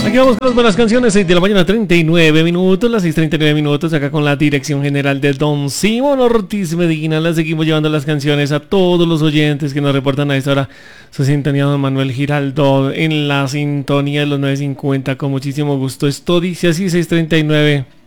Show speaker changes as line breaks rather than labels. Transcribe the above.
Aquí vamos con las buenas canciones, 6 de la mañana, 39 minutos, las 6:39 minutos, acá con la dirección general de Don Simón Ortiz Medina. Le seguimos llevando las canciones a todos los oyentes que nos reportan a esta hora su sintonía. Don Manuel Giraldo en la sintonía de los 950, con muchísimo gusto. Esto dice así, 6:39.